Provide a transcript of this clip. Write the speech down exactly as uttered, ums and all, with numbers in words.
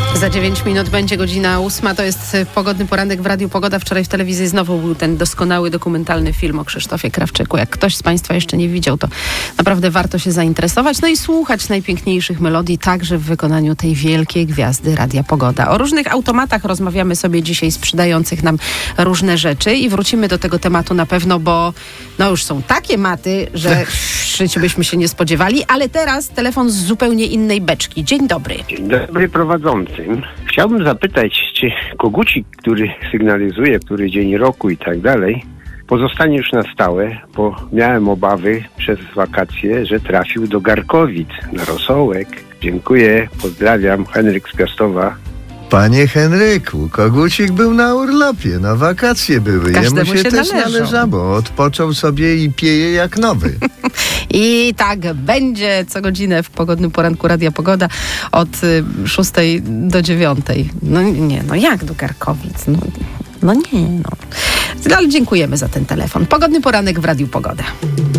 Za dziewięć minut będzie godzina ósma. To jest Pogodny Poranek w Radiu Pogoda. Wczoraj w telewizji znowu był ten doskonały dokumentalny film o Krzysztofie Krawczyku. Jak ktoś z Państwa jeszcze nie widział, to naprawdę warto się zainteresować. No i słuchać najpiękniejszych melodii, także w wykonaniu tej wielkiej gwiazdy Radia Pogoda. O różnych automatach rozmawiamy sobie dzisiaj, sprzedających nam różne rzeczy i wrócimy do tego tematu na pewno, bo no już są takie maty, że w życiu byśmy się nie spodziewali. Ale teraz telefon z zupełnie innej beczki. Dzień dobry. Dzień dobry prowadzący. Chciałbym zapytać, czy kogucik, który sygnalizuje, który dzień roku i tak dalej, pozostanie już na stałe, bo miałem obawy przez wakacje, że trafił do Garkowic na rosołek. Dziękuję, pozdrawiam, Henryk z Piastowa. Panie Henryku, kogucik był na urlopie, na wakacje były. Każdemu Jemu się, się też należą. należało. Odpoczął sobie i pieje jak nowy. I tak będzie co godzinę w Pogodnym Poranku Radia Pogoda od y, szóstej do dziewiątej. No nie, no jak do Garkowic? No, no nie, no. Ale dziękujemy za ten telefon. Pogodny Poranek w Radiu Pogoda.